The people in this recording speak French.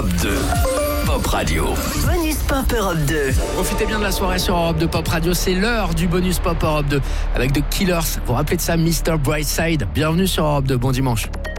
Europe 2. Pop Radio. Bonus Pop Europe 2. Profitez bien de la soirée sur Europe 2 Pop Radio. C'est l'heure du bonus Pop Europe 2 avec The Killers. Vous vous rappelez de ça, Mr. Brightside. Bienvenue sur Europe 2. Bon dimanche.